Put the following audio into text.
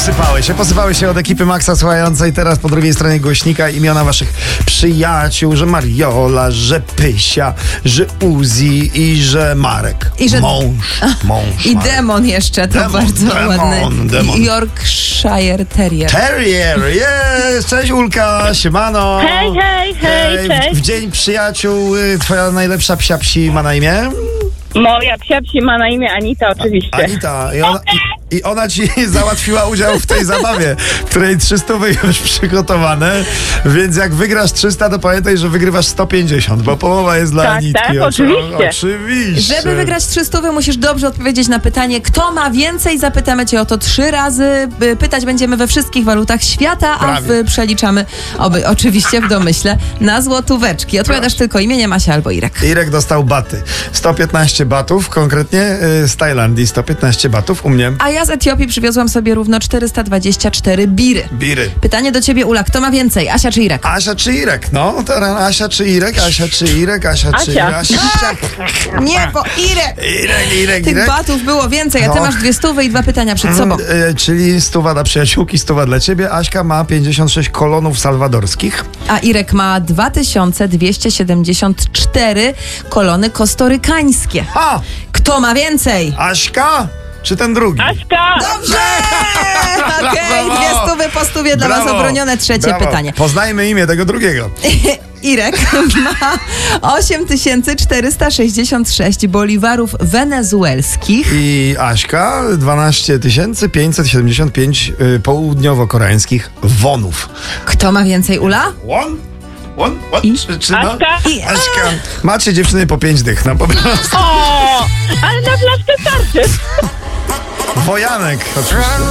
Posypały się od ekipy Maxa słuchającej teraz po drugiej stronie głośnika imiona waszych przyjaciół, że Mariola, że Pysia, że Uzi i że Marek. I że Mąż. I Marek. demon jeszcze, to bardzo ładny. Demon. Yorkshire Terrier. Terrier, jest! Cześć Ulka, siemano. Hej, cześć. W dzień przyjaciół twoja najlepsza psi ma na imię? Moja psi ma na imię Anita, oczywiście. Anita. I ona ci załatwiła udział w tej zabawie, w której 300 już przygotowane, więc jak wygrasz 300, to pamiętaj, że wygrywasz 150, bo połowa jest dla Anitki. Tak, oczywiście. Oczywiście. Żeby wygrać 300, musisz dobrze odpowiedzieć na pytanie, kto ma więcej. Zapytamy cię o to 3 razy. Pytać będziemy we wszystkich walutach świata, Prawie. przeliczamy, oczywiście w domyśle, na złotóweczki. Odpowiadasz tylko imieniem Asia albo Irek. Irek dostał baty. 115 batów, konkretnie z Tajlandii 115 batów, u mnie A ja z Etiopii przywiozłam sobie równo 424 biry. biry. Pytanie do ciebie, Ula, kto ma więcej, Asia czy Irek? Asia czy Irek? No, teraz Asia czy Irek? Asia czy Irek? Asia czy Irek? Asia. Nie, bo Irek! Irek. Tych batów było więcej, a ty No. masz 200 i 2 pytania przed sobą. Czyli 100 dla przyjaciółki, 100 dla ciebie. Aśka ma 56 kolonów salwadorskich. A Irek ma 2274 kolony kostorykańskie. A! Kto ma więcej? Aśka? Czy ten drugi? Aśka! Dobrze! Okej, 200 po 100 dla was Brawo. obronione. Trzecie Brawo. pytanie. Poznajmy imię tego drugiego. Irek ma 8466 boliwarów wenezuelskich. I Aśka 12 575 południowo-koreańskich wonów. Kto ma więcej, Ula? Won? Czy no? Aśka? Aśka. Macie dziewczyny po 5 dych, no po prostu. O, ale na flaszkę starczy. Wojanek oczywiście.